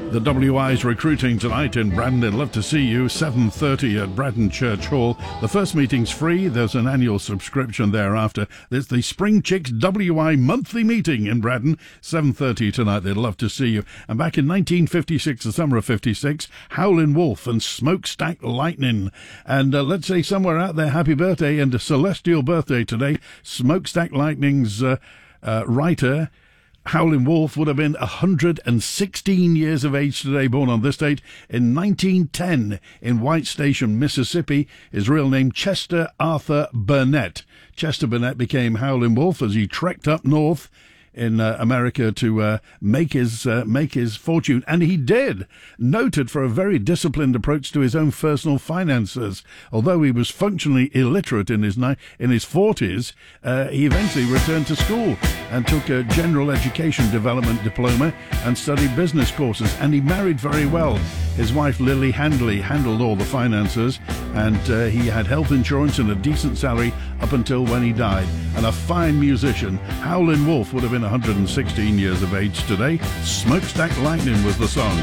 The WI's recruiting tonight in Braddon. They'd love to see you. 7:30 at Braddon Church Hall. The first meeting's free. There's an annual subscription thereafter. There's the Spring Chicks WI monthly meeting in Braddon. 7:30 tonight. They'd love to see you. And back in 1956, the summer of 56, Howlin' Wolf and Smokestack Lightning. And let's say somewhere out there, happy birthday and a celestial birthday today. Smokestack Lightning's writer, Howlin' Wolf, would have been 116 years of age today, born on this date in 1910 in White Station, Mississippi. His real name, Chester Arthur Burnett. Chester Burnett became Howlin' Wolf as he trekked up north in America to make his fortune, and he did. Noted for a very disciplined approach to his own personal finances. Although he was functionally illiterate in his 40s, he eventually returned to school and took a general education development diploma and studied business courses, and he married very well. His wife Lily Handley handled all the finances, and he had health insurance and a decent salary up until when he died. And a fine musician. Howlin' Wolf would have been 116 years of age today. Smokestack Lightning was the song.